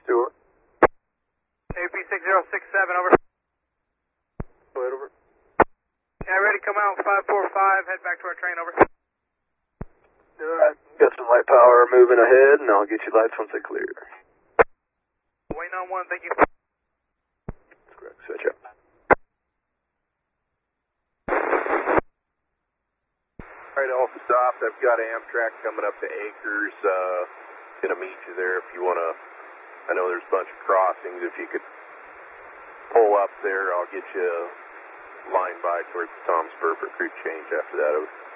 Stewart. AP 6067, over. Go ahead, over. Yeah, ready to come out, 545, head back to our train, over. Alright, got some light power moving ahead, and I'll get you lights once they clear. Waiting on one, thank you. That's correct, switch up. Alright, Alpha stopped. I've got Amtrak coming up to Acres. Gonna meet you there if you wanna. I know there's a bunch of crossings. If you could pull up there, I'll get you line by towards Tom's Spur for crew change after that.